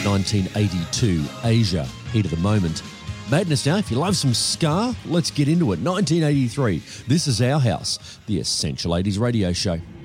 1982, Asia, heat of the moment. Madness now, if you love some ska, let's get into it. 1983, this is Our House, the Essential 80s radio show.